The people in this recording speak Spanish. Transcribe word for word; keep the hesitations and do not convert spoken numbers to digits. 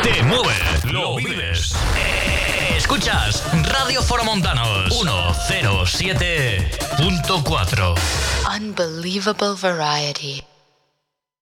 te mueve, lo vives. Escuchas Radio Foromontanos ciento siete punto cuatro. Unbelievable variety.